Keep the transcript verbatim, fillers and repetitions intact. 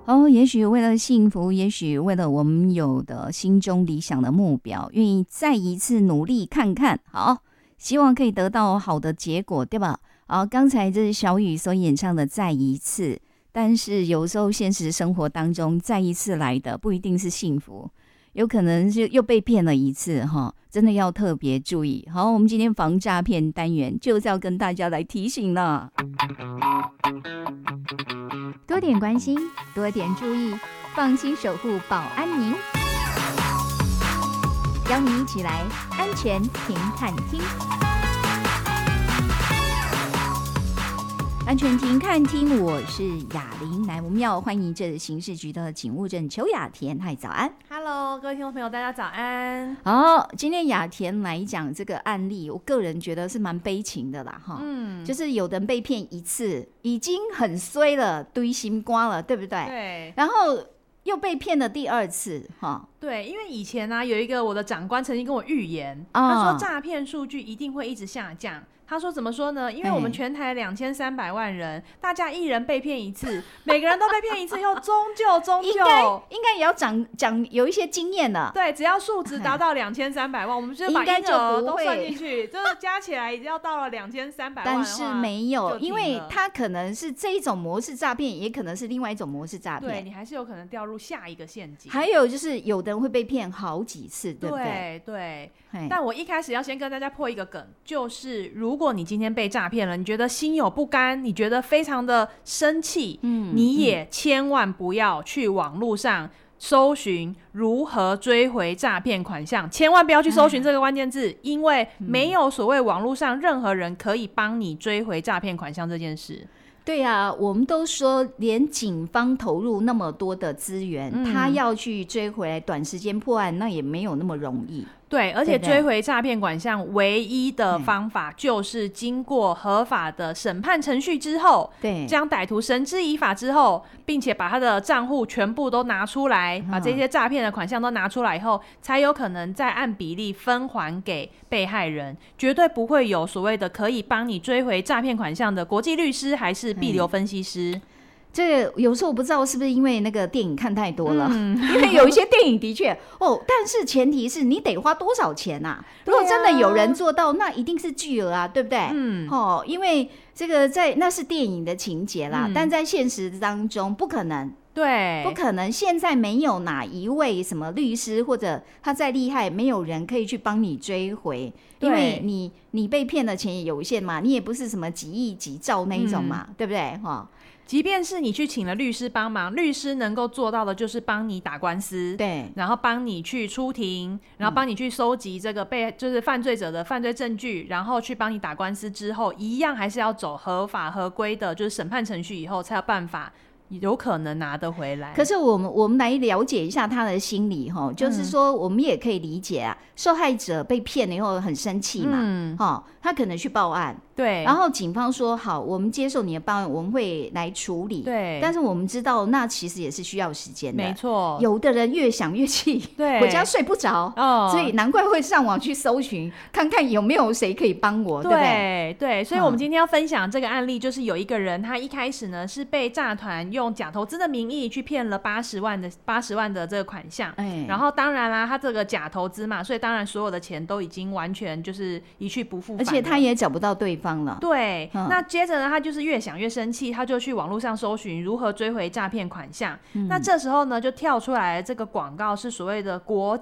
哦，也许为了幸福，也许为了我们有的心中理想的目标，愿意再一次努力看看。好，希望可以得到好的结果，对吧？好，刚才这是小雨所演唱的《再一次》，但是有时候现实生活当中，再一次来的不一定是幸福，有可能是又被骗了一次哈，真的要特别注意。好，我们今天防诈骗单元就是要跟大家来提醒了。多点关心，多点注意，放心守护保安宁。邀你一起来安全停看厅。安全停看厅，我是雅玲。来，我们要欢迎这刑事局的警务证邱雅田。嗨，早安。 Hello， 各位听众朋友，大家早安。 好，今天雅田来讲这个案例，我个人觉得是蛮悲情的啦，哈，嗯，就是有人被骗一次，已经很衰了，堆心瓜了，对不对？ 对。 然后又被骗了第二次，哈。 对，因为以前呢、啊，有一个我的长官曾经跟我预言， 哦、 他说诈骗数据一定会一直下降。他说怎么说呢？因为我们全台两千三百万人，大家一人被骗一次，每个人都被骗一次以后，终究终究应该应该也要长长有一些经验了。 对，只要数值达到两千三百万，我们就把婴儿都算进去，就是加起来已经要到了两千三百万。 但是没有，因为他可能是这一种模式诈骗，也可能是另外一种模式诈骗。 对，你还是有可能掉入下一个陷阱。 还有就是有的人会被骗好几次，对不对？ 对对。但我一开始要先跟大家破一个梗，就是如果你今天被诈骗了，你觉得心有不甘，你觉得非常的生气，嗯，你也千万不要去网络上搜寻如何追回诈骗款项，千万不要去搜寻这个关键字，因为没有所谓网络上任何人可以帮你追回诈骗款项这件事。 对啊，我们都说连警方投入那么多的资源，嗯，他要去追回来短时间破案，那也没有那么容易。 对，而且追回诈骗款项唯一的方法就是经过合法的审判程序之后，对，将歹徒绳之以法之后，并且把他的账户全部都拿出来，嗯，把这些诈骗的款项都拿出来以后，才有可能再按比例分还给被害人，绝对不会有所谓的可以帮你追回诈骗款项的国际律师还是币流分析师。嗯， 这个有时候我不知道是不是因为那个电影看太多了，嗯，因为有一些电影的确哦，但是前提是你得花多少钱啊？如果真的有人做到，那一定是巨额啊，对不对？嗯，哦，因为这个在那是电影的情节啦，嗯，但在现实当中不可能。 对， 不可能。现在没有哪一位什么律师或者他再厉害，没有人可以去帮你追回，因为你你被骗的钱也有限嘛，你也不是什么几亿几兆那一种嘛，嗯，对不对？哈。 即便是你去请了律师帮忙，律师能够做到的就是帮你打官司， 对， 然后帮你去出庭，然后帮你去收集这个被就是犯罪者的犯罪证据，然后去帮你打官司之后，一样还是要走合法合规的，就是审判程序以后才有办法。有可能拿得回来。 可是我们我们来了解一下他的心理哈，就是说我们也可以理解啊，受害者被骗了以后很生气嘛，嗯，他可能去报案， 对， 然后警方说好，我们接受你的报案，我们会来处理， 对， 但是我们知道那其实也是需要时间的， 没错。有的人越想越气， 对， 回家睡不着，哦，所以难怪会上网去搜寻，看看有没有谁可以帮我，对不对？ 对，所以我们今天要分享这个案例，就是有一个人，他一开始呢是被诈团用假投资的名义去骗了八十万的八十万的这个款项，哎，然后当然啦，他这个假投资嘛，所以当然所有的钱都已经完全就是一去不复返了， 而且他也找不到对方了。 对，嗯，那接着呢，他就是越想越生气，他就去网络上搜寻如何追回诈骗款项，嗯。那这时候呢，就跳出来这个广告是所谓的国